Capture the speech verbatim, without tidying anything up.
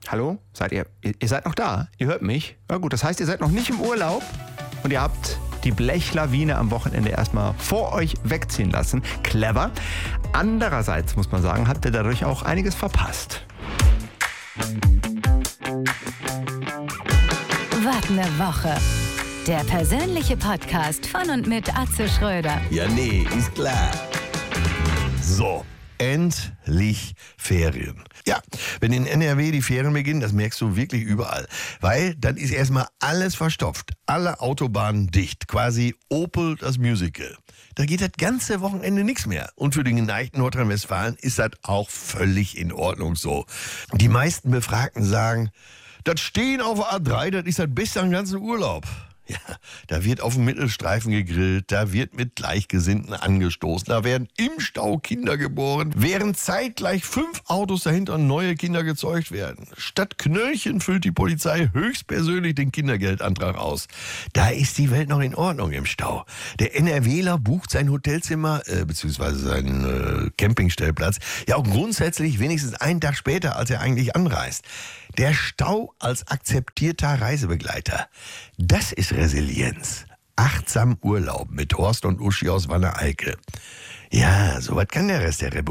Hallo? Seid ihr, ihr, ihr seid noch da? Ihr hört mich? Na gut, das heißt, ihr seid noch nicht im Urlaub und ihr habt die Blechlawine am Wochenende erstmal vor euch wegziehen lassen. Clever. Andererseits muss man sagen, habt ihr dadurch auch einiges verpasst. Wart eine Woche. Der persönliche Podcast von und mit Atze Schröder. Ja, nee, ist klar. So, endlich Ferien. Ja, wenn in N R W die Ferien beginnen, das merkst du wirklich überall. Weil dann ist erstmal alles verstopft. Alle Autobahnen dicht. Quasi Opel das Musical. Da geht das ganze Wochenende nichts mehr. Und für den geneigten Nordrhein-Westfalen ist das auch völlig in Ordnung so. Die meisten Befragten sagen, das Stehen auf der A drei, das ist das Beste am ganzen Urlaub. Ja, da wird auf dem Mittelstreifen gegrillt, da wird mit Gleichgesinnten angestoßen, da werden im Stau Kinder geboren, während zeitgleich fünf Autos dahinter neue Kinder gezeugt werden. Statt Knöllchen füllt die Polizei höchstpersönlich den Kindergeldantrag aus. Da ist die Welt noch in Ordnung im Stau. Der NRWler bucht sein Hotelzimmer, äh, beziehungsweise seinen äh, Campingstellplatz, ja auch grundsätzlich wenigstens einen Tag später, als er eigentlich anreist. Der Stau als akzeptierter Reisebegleiter. Das ist Resilienz. Achtsam Urlaub mit Horst und Uschi aus Wanne-Eickel. Ja, sowas kann der Rest der Republik.